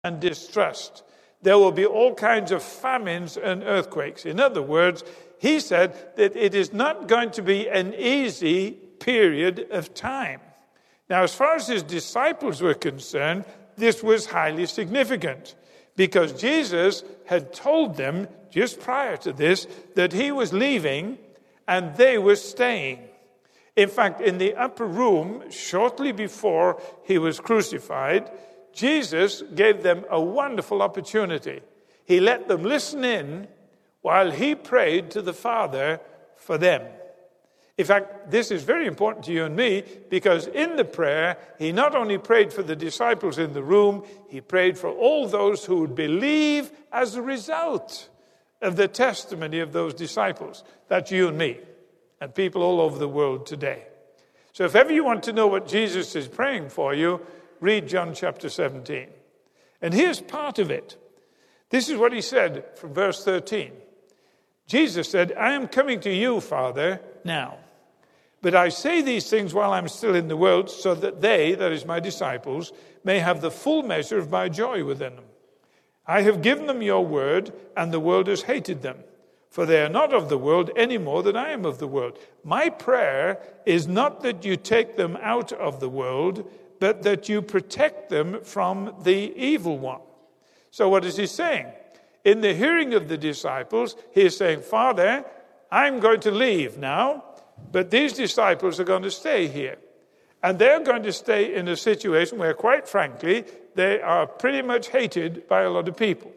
and distrust. There will be all kinds of famines and earthquakes. In other words, he said that it is not going to be an easy period of time. Now, as far as his disciples were concerned, this was highly significant because Jesus had told them just prior to this that he was leaving and they were staying. In fact, in the upper room, shortly before he was crucified, Jesus gave them a wonderful opportunity. He let them listen in while he prayed to the Father for them. In fact, this is very important to you and me because in the prayer, he not only prayed for the disciples in the room, he prayed for all those who would believe as a result of the testimony of those disciples. That's you and me and people all over the world today. So if ever you want to know what Jesus is praying for you, read John chapter 17. And here's part of it. This is what he said from verse 13. Jesus said, I am coming to you, Father, now. But I say these things while I'm still in the world, so that they, that is my disciples, may have the full measure of my joy within them. I have given them your word, and the world has hated them. For they are not of the world any more than I am of the world. My prayer is not that you take them out of the world, but that you protect them from the evil one. So what is he saying? In the hearing of the disciples, he is saying, Father, I'm going to leave now, but these disciples are going to stay here. And they're going to stay in a situation where, quite frankly, they are pretty much hated by a lot of people.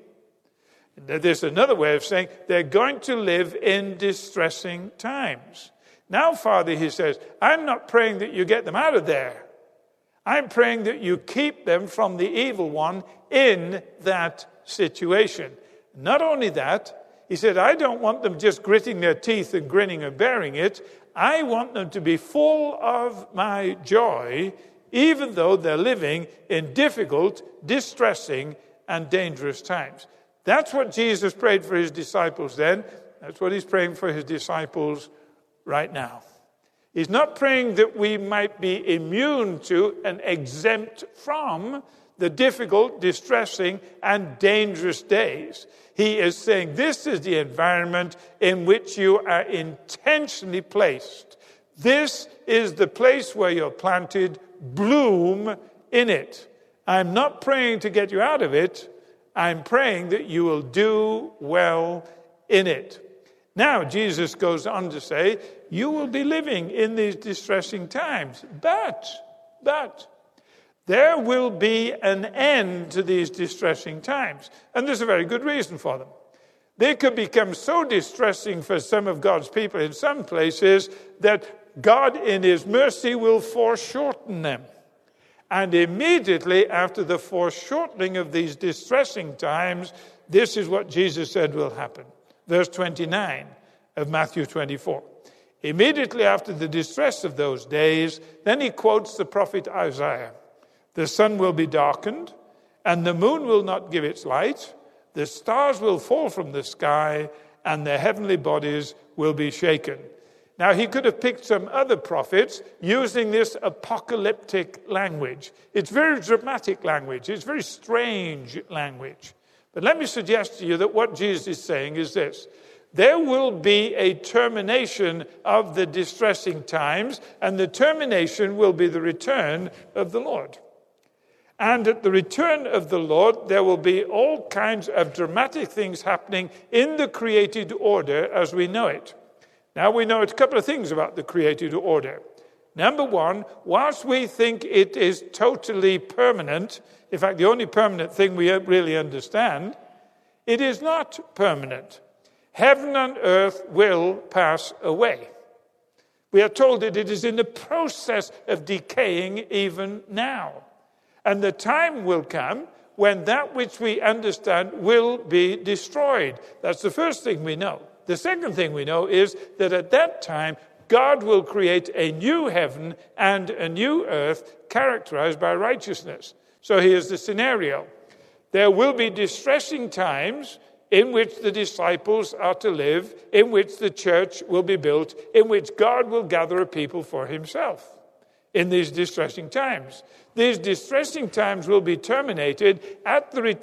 There's another way of saying they're going to live in distressing times. Now, Father, he says, I'm not praying that you get them out of there. I'm praying that you keep them from the evil one in that situation. Not only that, he said, I don't want them just gritting their teeth and grinning and bearing it. I want them to be full of my joy, even though they're living in difficult, distressing, and dangerous times. That's what Jesus prayed for his disciples then. That's what he's praying for his disciples right now. He's not praying that we might be immune to and exempt from the difficult, distressing, and dangerous days. He is saying this is the environment in which you are intentionally placed. This is the place where you're planted. Bloom in it. I'm not praying to get you out of it. I'm praying that you will do well in it. Now, Jesus goes on to say, you will be living in these distressing times, but there will be an end to these distressing times. And there's a very good reason for them. They could become so distressing for some of God's people in some places that God in his mercy will foreshorten them. And immediately after the foreshortening of these distressing times, this is what Jesus said will happen. Verse 29 of Matthew 24. Immediately after the distress of those days, then he quotes the prophet Isaiah. The sun will be darkened, and the moon will not give its light. The stars will fall from the sky, and the heavenly bodies will be shaken. Now, he could have picked some other prophets using this apocalyptic language. It's very dramatic language. It's very strange language. But let me suggest to you that what Jesus is saying is this. There will be a termination of the distressing times, and the termination will be the return of the Lord. And at the return of the Lord, there will be all kinds of dramatic things happening in the created order as we know it. Now, we know a couple of things about the created order. Number one, whilst we think it is totally permanent, in fact, the only permanent thing we really understand, it is not permanent. Heaven and earth will pass away. We are told that it is in the process of decaying even now. And the time will come when that which we understand will be destroyed. That's the first thing we know. The second thing we know is that at that time, God will create a new heaven and a new earth characterized by righteousness. So here's the scenario. There will be distressing times in which the disciples are to live, in which the church will be built, in which God will gather a people for himself. in these distressing times. These distressing times will be terminated at the